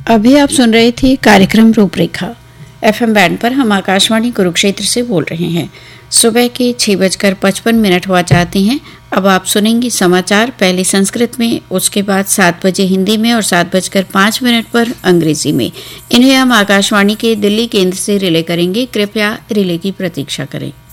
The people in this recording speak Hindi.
अभी आप सुन रहे थे कार्यक्रम रूपरेखा। एफएम बैंड पर हम आकाशवाणी कुरुक्षेत्र से बोल रहे हैं। सुबह के 6:55 हुआ चाहते हैं। अब आप सुनेंगे समाचार, पहले संस्कृत में, उसके बाद 7 बजे हिंदी में और 7:05 पर अंग्रेजी में। इन्हें हम आकाशवाणी के दिल्ली केंद्र से रिले करेंगे। कृपया रिले की प्रतीक्षा करें।